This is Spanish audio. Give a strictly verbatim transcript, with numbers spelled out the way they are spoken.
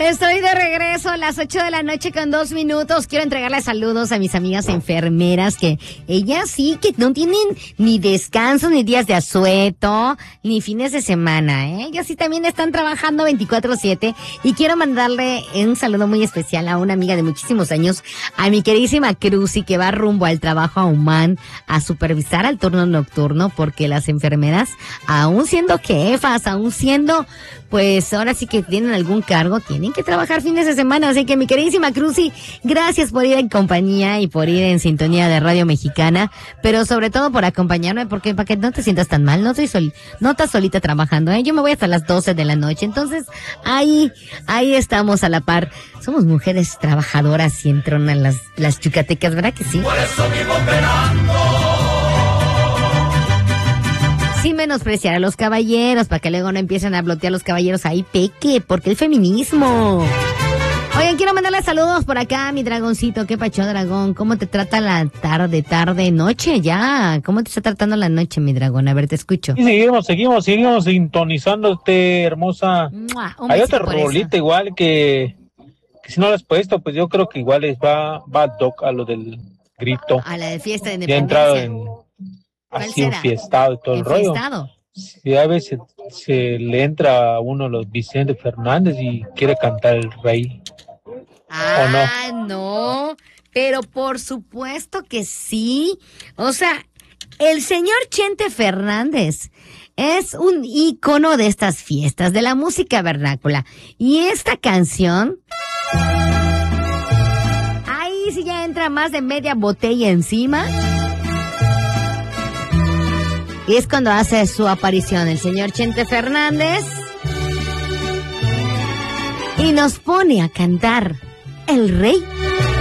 Estoy de regreso a las ocho de la noche con dos minutos. Quiero entregarles saludos a mis amigas enfermeras que ellas sí que no tienen ni descanso, ni días de asueto, ni fines de semana, ¿eh? Ellas sí también están trabajando veinticuatro siete y quiero mandarle un saludo muy especial a una amiga de muchísimos años, a mi queridísima Cruzy, que va rumbo al trabajo a Humán a supervisar al turno nocturno, porque las enfermeras, aún siendo jefas, aún siendo, pues ahora sí que tienen algún cargo, tienen que trabajar fines de semana. Así que mi queridísima Cruzy, gracias por ir en compañía y por ir en sintonía de Radio Mexicana, pero sobre todo por acompañarme, porque para que no te sientas tan mal, no estoy sol, no estás solita trabajando, ¿eh? Yo me voy hasta las doce de la noche, entonces ahí, ahí estamos a la par. Somos mujeres trabajadoras y entronan las, las chucatecas, ¿verdad que sí? Por eso vivo operando. Sin menospreciar a los caballeros, para que luego no empiecen a bloquear los caballeros ahí, peque, porque el feminismo. Oigan, quiero mandarle saludos por acá a mi dragoncito. ¿Qué pacho, dragón? ¿Cómo te trata la tarde, tarde, noche ya? ¿Cómo te está tratando la noche, mi dragón? A ver, te escucho. Y seguimos, seguimos, seguimos sintonizándote, hermosa. ¡Mua! Un Hay besito otra por eso. rolita igual que, que si no la has puesto, pues yo creo que igual les va, va ad hoc a lo del grito. A la de fiesta de Ya ha entrado independencia. en ¿Cuál así será? enfiestado y todo el rollo. ¿Enfiestado? Y a veces se le entra a uno los Vicente Fernández y quiere cantar el rey. Ah, no, pero por supuesto que sí. O sea, el señor Chente Fernández es un ícono de estas fiestas, de la música vernácula. Y esta canción, ahí sí ya entra más de media botella encima. Y es cuando hace su aparición el señor Chente Fernández y nos pone a cantar El Rey.